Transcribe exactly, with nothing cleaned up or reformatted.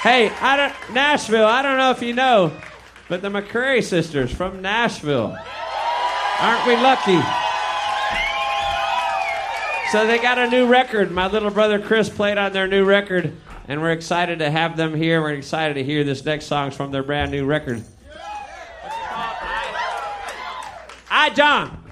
Hey, I don't, Nashville, I don't know if you know, but the McCrary sisters from Nashville. Aren't we lucky? So they got a new record. My little brother Chris played on their new record, and we're excited to have them here. We're excited to hear this next song from their brand new record. I, John.